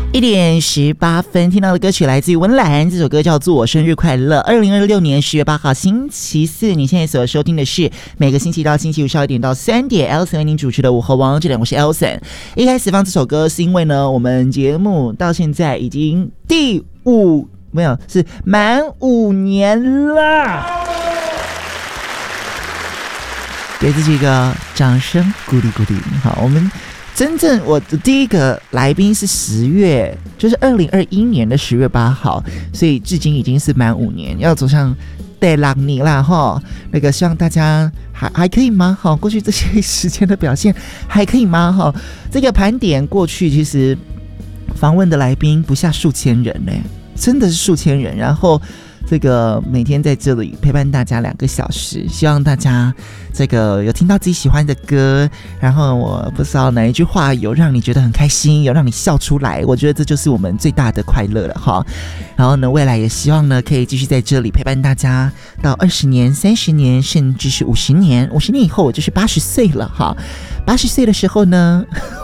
1:18，听到的歌曲来自于温岚，这首歌叫做《我生日快乐》。2026年10月8号星期四，你现在所收听的是每个星期一到星期五12点到3点 Elson 为您主持的午后王，这里我是 Elson。一开始放这首歌是因为呢，我们节目到现在已经是满5年了，给自己一个掌声鼓励鼓励。好，我们我的第一个来宾是10月，就是2021年的10月8号，所以至今已经是满5年，要走上第6年啦哈。那个希望大家还可以吗？哈，过去这些时间的表现还可以吗？哈，这个盘点过去，其实访问的来宾不下数千人呢，真的是数千人。然后这个每天在这里陪伴大家2个小时，希望大家这个有听到自己喜欢的歌，然后我不知道哪一句话有让你觉得很开心，有让你笑出来，我觉得这就是我们最大的快乐了哈。然后呢，未来也希望呢可以继续在这里陪伴大家到20年、30年，甚至是50年。50年以后我就是80岁了哈。80岁的时候呢，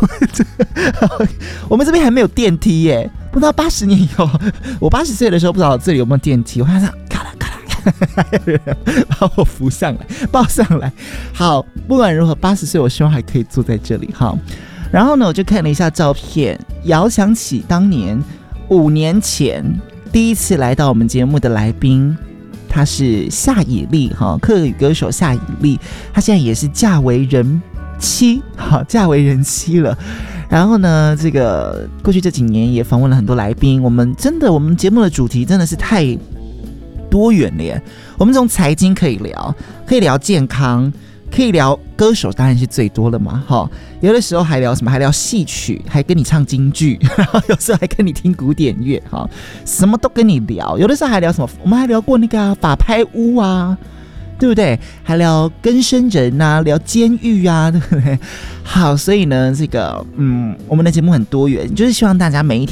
我们这边还没有电梯耶，不知道80年以后，我80岁的时候不知道这里有没有电梯，我看到咔啦咔啦，还有人把我扶上来抱上来。好，不管如何80岁我希望还可以坐在这里哈。然后呢，我就看了一下照片，遥想起当年5年前第一次来到我们节目的来宾，他是夏以利哈，客语歌手夏以利，他现在也是嫁为人妻了。然后呢，这个过去这几年也访问了很多来宾，我们节目的主题真的是太多元了耶。我们从财经可以聊健康，可以聊歌手，当然是最多了嘛。有的时候还聊什么？还聊戏曲，还跟你唱京剧，然后有时候还跟你听古典乐，什么都跟你聊。有的时候还聊什么？我们还聊过那个法拍屋啊，对不对？还聊更生人啊，聊监狱啊，对不对？好，所以呢，这个我们的节目很多元，就是希望大家每一天